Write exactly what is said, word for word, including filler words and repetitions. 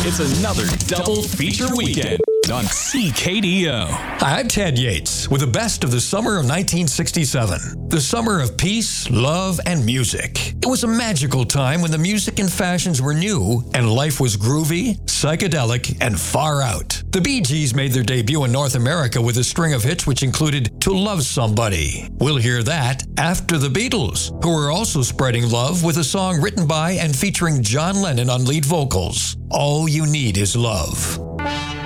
It's another double feature weekend on C K D O. Hi, I'm Ted Yates with the best of the summer of nineteen sixty-seven. The summer of peace, love, and music. It was a magical time when the music and fashions were new and life was groovy, psychedelic, and far out. The Bee Gees made their debut in North America with a string of hits which included To Love Somebody. We'll hear that after the Beatles, who were also spreading love with a song written by and featuring John Lennon on lead vocals. All You Need Is Love.